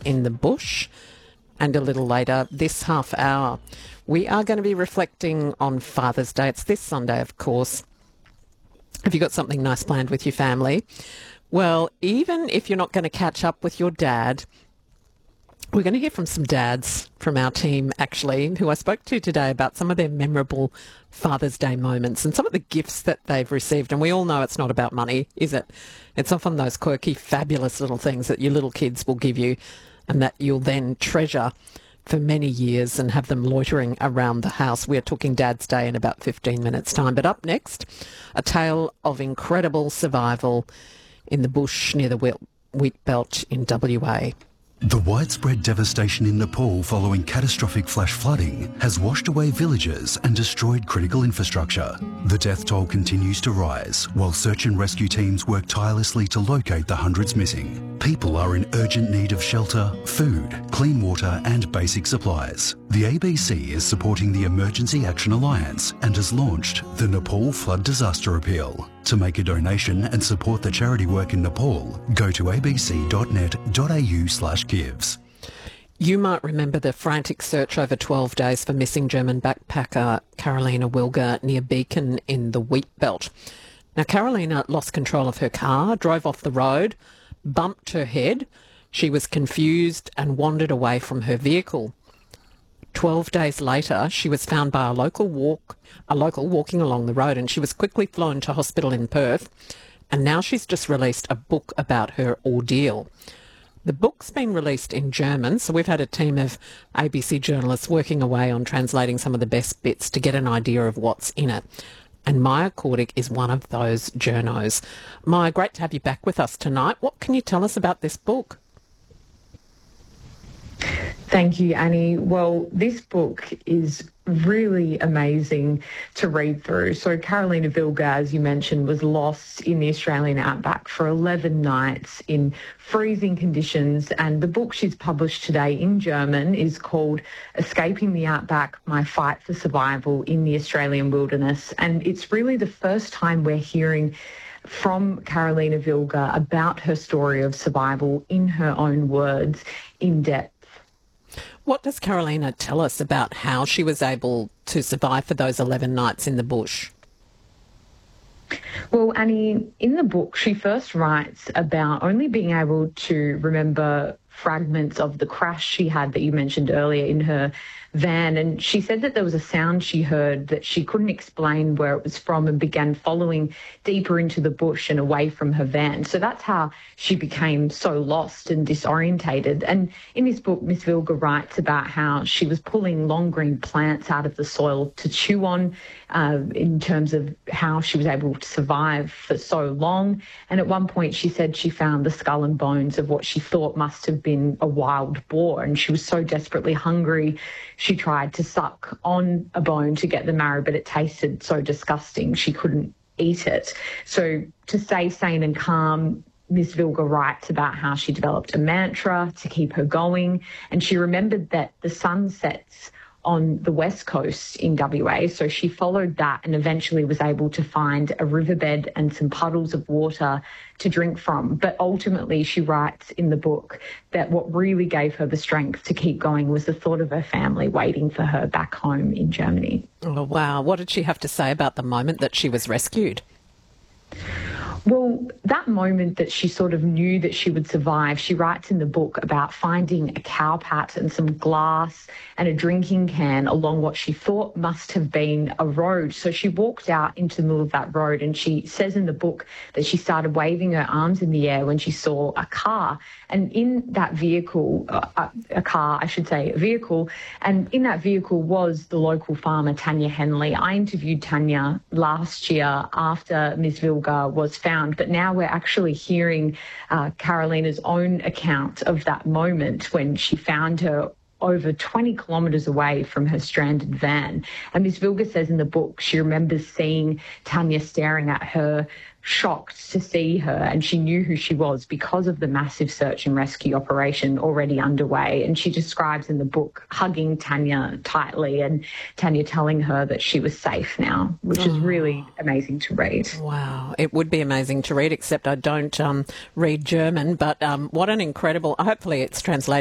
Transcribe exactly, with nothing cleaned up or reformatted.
in the bush. And a little later, this half hour, we are going to be reflecting on Father's Day. It's this Sunday, of course. Have you got something nice planned with your family? Well, even if you're not going to catch up with your dad, we're going to hear from some dads from our team, actually, who I spoke to today about some of their memorable Father's Day moments and some of the gifts that they've received. And we all know it's not about money, is it? It's often those quirky, fabulous little things that your little kids will give you and that you'll then treasure for many years and have them loitering around the house. We're talking Dad's Day in about fifteen minutes' time. But up next, a tale of incredible survival in the bush near the wheat, wheat belt in W A. The widespread devastation in Nepal following catastrophic flash flooding has washed away villages and destroyed critical infrastructure. The death toll continues to rise while search and rescue teams work tirelessly to locate the hundreds missing. People are in urgent need of shelter, food, clean water and basic supplies. The A B C is supporting the Emergency Action Alliance and has launched the Nepal Flood Disaster Appeal. To make a donation and support the charity work in Nepal, go to abc.net.au slash gives. You might remember the frantic search over twelve days for missing German backpacker Carolina Wilger near Beacon in the wheat belt. Now, Carolina lost control of her car, drove off the road, bumped her head. She was confused and wandered away from her vehicle. Twelve days later, she was found by a local walk, a local walking along the road, and she was quickly flown to hospital in Perth. And now she's just released a book about her ordeal. The book's been released in German, so we've had a team of A B C journalists working away on translating some of the best bits to get an idea of what's in it. And Maya Kordick is one of those journos. Maya, great to have you back with us tonight. What can you tell us about this book? Thank you, Annie. Well, this book is really amazing to read through. So Carolina Wilger, as you mentioned, was lost in the Australian outback for eleven nights in freezing conditions. And the book she's published today in German is called Escaping the Outback, My Fight for Survival in the Australian Wilderness. And it's really the first time we're hearing from Carolina Wilger about her story of survival in her own words, in depth. What does Carolina tell us about how she was able to survive for those eleven nights in the bush? Well, Annie, in the book, she first writes about only being able to remember fragments of the crash she had that you mentioned earlier in her van. And she said that there was a sound she heard that she couldn't explain where it was from and began following deeper into the bush and away from her van. So that's how she became so lost and disorientated. And in this book, Miss Wilger writes about how she was pulling long green plants out of the soil to chew on uh, in terms of how she was able to survive for so long. And at one point she said she found the skull and bones of what she thought must have been a wild boar. And she was so desperately hungry, she tried to suck on a bone to get the marrow, but it tasted so disgusting she couldn't eat it. So to stay sane and calm, Miss Wilger writes about how she developed a mantra to keep her going, and she remembered that the sun sets on the west coast in W A, so she followed that and eventually was able to find a riverbed and some puddles of water to drink from. But ultimately, she writes in the book that what really gave her the strength to keep going was the thought of her family waiting for her back home in Germany. Oh, wow. What did she have to say about the moment that she was rescued? Well, that moment that she sort of knew that she would survive, she writes in the book about finding a cow pat and some glass and a drinking can along what she thought must have been a road. So she walked out into the middle of that road, and she says in the book that she started waving her arms in the air when she saw a car. And in that vehicle, uh, a car, I should say, a vehicle, and in that vehicle was the local farmer, Tanya Henley. I interviewed Tanya last year after Miss Wilger was found, but now we're actually hearing uh, Carolina's own account of that moment when she found her over twenty kilometres away from her stranded van. And Miss Wilger says in the book she remembers seeing Tanya staring at her, shocked to see her, and she knew who she was because of the massive search and rescue operation already underway. And she describes in the book hugging Tanya tightly and Tanya telling her that she was safe now, which oh. is really amazing to read. Wow. It would be amazing to read, except I don't um, read German, but um, what an incredible, hopefully it's translated